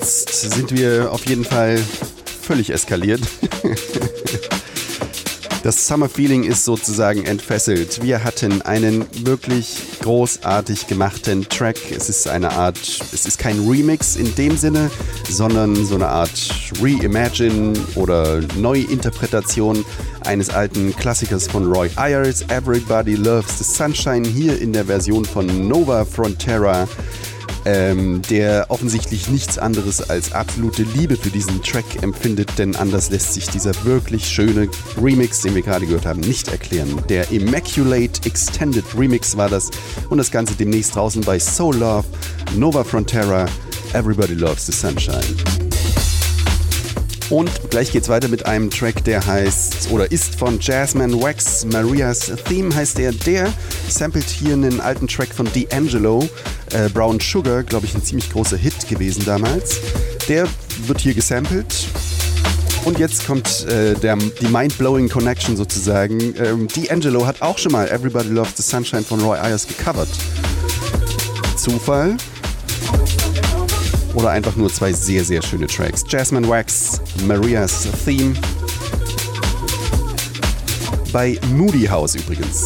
jetzt sind wir auf jeden Fall völlig eskaliert. Das Summer Feeling ist sozusagen entfesselt. Wir hatten einen wirklich großartig gemachten Track. Es ist kein Remix in dem Sinne, sondern so eine Art Reimagine oder Neuinterpretation eines alten Klassikers von Roy Ayers. Everybody Loves the Sunshine, hier in der Version von Nova Frontera, der offensichtlich nichts anderes als absolute Liebe für diesen Track empfindet, denn anders lässt sich dieser wirklich schöne Remix, den wir gerade gehört haben, nicht erklären. Der Immaculate Extended Remix war das und das Ganze demnächst draußen bei Soul Love, Nova Frontera, Everybody Loves the Sunshine. Und gleich geht's weiter mit einem Track, der heißt oder ist von Jasmine Wax. Maria's Theme heißt der. Der samplet hier einen alten Track von D'Angelo. Brown Sugar, glaube ich, ein ziemlich großer Hit gewesen damals. Der wird hier gesampelt. Und jetzt kommt die Mind-Blowing Connection sozusagen. D'Angelo hat auch schon mal Everybody Loves the Sunshine von Roy Ayers gecovert. Zufall? Oder einfach nur zwei sehr, sehr schöne Tracks. Jasmine Wax, Maria's Theme. Bei Moody House übrigens.